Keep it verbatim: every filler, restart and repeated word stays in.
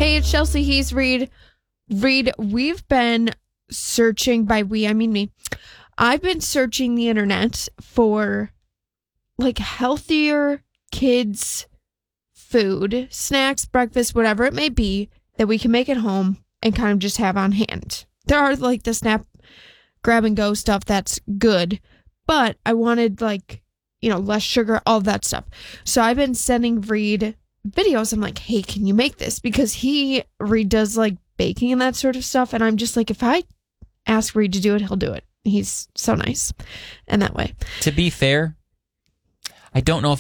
Hey, it's Chelsea. He's Reed. Reed, we've been searching, by we, I mean me. I've been searching the internet for like healthier kids food, snacks, breakfast, whatever it may be that we can make at home and kind of just have on hand. There are like the snap, grab and go stuff that's good, but I wanted like, you know, less sugar, all of that stuff. So I've been sending Reed videos. I'm like, hey, can you make this? Because he, Reed does like baking and that sort of stuff. And I'm just like, if I ask Reed to do it, he'll do it. He's so nice. And that way. To be fair, I don't know if